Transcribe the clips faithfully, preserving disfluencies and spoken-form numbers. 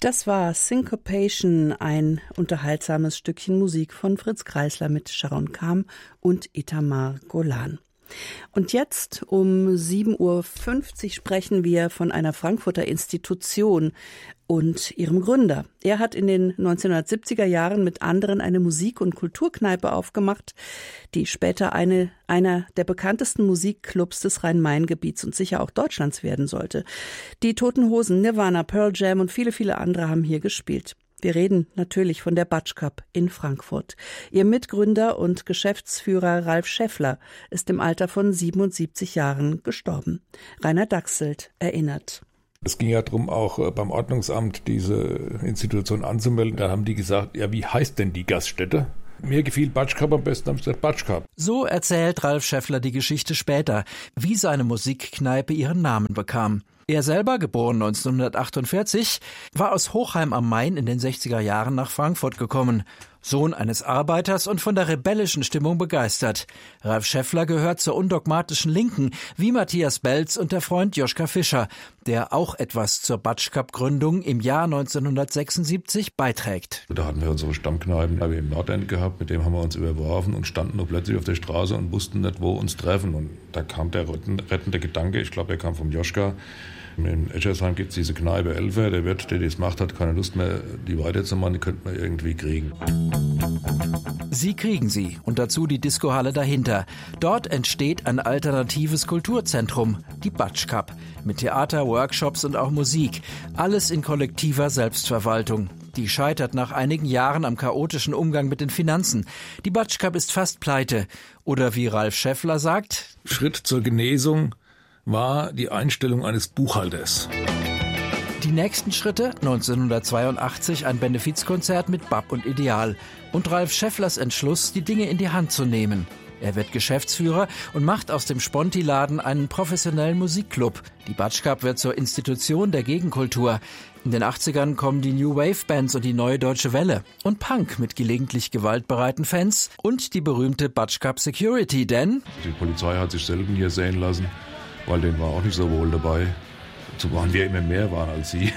Das war Syncopation, ein unterhaltsames Stückchen Musik von Fritz Kreisler mit Sharon Kham und Itamar Golan. Und jetzt um sieben Uhr fünfzig sprechen wir von einer Frankfurter Institution und ihrem Gründer. Er hat in den neunzehnhundertsiebziger Jahren mit anderen eine Musik- und Kulturkneipe aufgemacht, die später eine, einer der bekanntesten Musikclubs des Rhein-Main-Gebiets und sicher auch Deutschlands werden sollte. Die Toten Hosen, Nirvana, Pearl Jam und viele, viele andere haben hier gespielt. Wir reden natürlich von der Batsch Cup in Frankfurt. Ihr Mitgründer und Geschäftsführer Ralf Scheffler ist im Alter von siebenundsiebzig Jahren gestorben. Rainer Dachselt erinnert. Es ging ja darum, auch beim Ordnungsamt diese Institution anzumelden. Da haben die gesagt, ja, wie heißt denn die Gaststätte? Mir gefiel Batsch Cup am besten, haben sie gesagt, Batsch Cup. So erzählt Ralf Scheffler die Geschichte später, wie seine Musikkneipe ihren Namen bekam. Er selber, geboren neunzehnhundertachtundvierzig, war aus Hochheim am Main in den sechziger Jahren nach Frankfurt gekommen. Sohn eines Arbeiters und von der rebellischen Stimmung begeistert. Ralf Scheffler gehört zur undogmatischen Linken, wie Matthias Belz und der Freund Joschka Fischer, der auch etwas zur Batsch Cup-Gründung im Jahr neunzehnhundertsechsundsiebzig beiträgt. Da hatten wir unsere Stammkneipen im Nordend gehabt, mit dem haben wir uns überworfen und standen nur plötzlich auf der Straße und wussten nicht, wo uns treffen. Und da kam der rettende Gedanke, ich glaube, der kam vom Joschka. In Eschersheim gibt es diese Kneipe Elfer, der Wirt, der das macht, hat keine Lust mehr, die weiterzumachen, die könnte man irgendwie kriegen. Sie kriegen sie und dazu die Discohalle dahinter. Dort entsteht ein alternatives Kulturzentrum, die Batsch Cup, mit Theater, Workshops und auch Musik. Alles in kollektiver Selbstverwaltung. Die scheitert nach einigen Jahren am chaotischen Umgang mit den Finanzen. Die Batsch Cup ist fast pleite. Oder wie Ralf Scheffler sagt: Schritt zur Genesung war die Einstellung eines Buchhalters. Die nächsten Schritte: neunzehnhundertzweiundachtzig ein Benefizkonzert mit B A P und Ideal und Ralf Schefflers Entschluss, die Dinge in die Hand zu nehmen. Er wird Geschäftsführer und macht aus dem Sponti-Laden einen professionellen Musikclub. Die Batsch Cup wird zur Institution der Gegenkultur. In den achtzigern kommen die New Wave Bands und die Neue Deutsche Welle und Punk mit gelegentlich gewaltbereiten Fans und die berühmte Batsch Cup Security, denn die Polizei hat sich selten hier sehen lassen, weil denen war auch nicht so wohl dabei. So waren wir immer mehr waren als sie.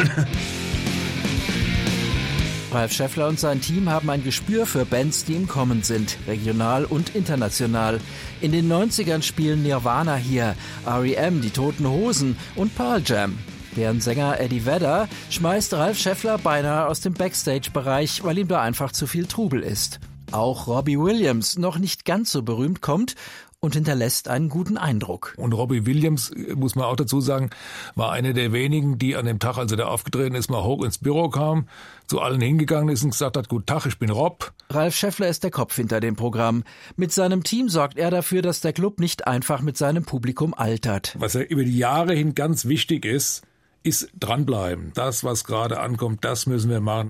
Ralf Scheffler und sein Team haben ein Gespür für Bands, die im Kommen sind, regional und international. In den neunzigern spielen Nirvana hier, R E M, die Toten Hosen und Pearl Jam. Deren Sänger Eddie Vedder schmeißt Ralf Scheffler beinahe aus dem Backstage-Bereich, weil ihm da einfach zu viel Trubel ist. Auch Robbie Williams, noch nicht ganz so berühmt, kommt und hinterlässt einen guten Eindruck. Und Robbie Williams, muss man auch dazu sagen, war einer der wenigen, die an dem Tag, als er da aufgetreten ist, mal hoch ins Büro kam, zu allen hingegangen ist und gesagt hat, guten Tag, ich bin Rob. Ralf Scheffler ist der Kopf hinter dem Programm. Mit seinem Team sorgt er dafür, dass der Club nicht einfach mit seinem Publikum altert. Was ja über die Jahre hin ganz wichtig ist, ist dranbleiben. Das, was gerade ankommt, das müssen wir machen.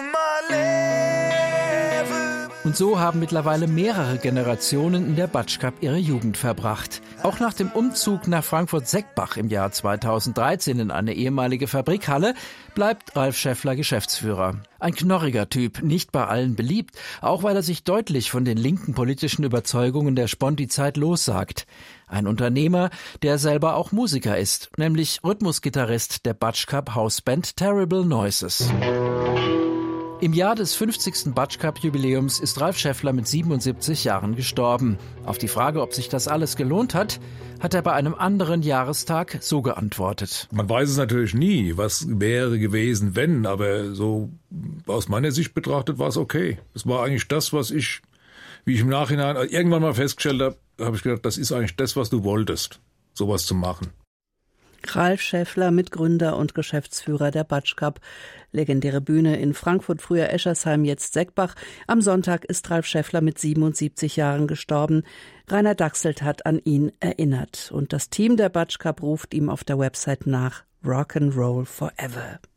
Und so haben mittlerweile mehrere Generationen in der Batsch Cup ihre Jugend verbracht. Auch nach dem Umzug nach Frankfurt-Seckbach im Jahr zweitausenddreizehn in eine ehemalige Fabrikhalle bleibt Ralf Scheffler Geschäftsführer. Ein knorriger Typ, nicht bei allen beliebt, auch weil er sich deutlich von den linken politischen Überzeugungen der Sponti-Zeit lossagt. Ein Unternehmer, der selber auch Musiker ist, nämlich Rhythmusgitarrist der Batsch Cup Hausband Terrible Noises. Im Jahr des fünfzigsten Batsch Cup-Jubiläums ist Ralf Scheffler mit siebenundsiebzig Jahren gestorben. Auf die Frage, ob sich das alles gelohnt hat, hat er bei einem anderen Jahrestag so geantwortet. Man weiß es natürlich nie, was wäre gewesen, wenn, aber so aus meiner Sicht betrachtet war es okay. Es war eigentlich das, was ich, wie ich im Nachhinein irgendwann mal festgestellt habe, habe ich gedacht, das ist eigentlich das, was du wolltest, sowas zu machen. Ralf Scheffler, Mitgründer und Geschäftsführer der Batsch Cup. Legendäre Bühne in Frankfurt, früher Eschersheim, jetzt Seckbach. Am Sonntag ist Ralf Scheffler mit siebenundsiebzig Jahren gestorben. Rainer Dachselt hat an ihn erinnert. Und das Team der Batsch Cup ruft ihm auf der Website nach Rock'n'Roll Forever.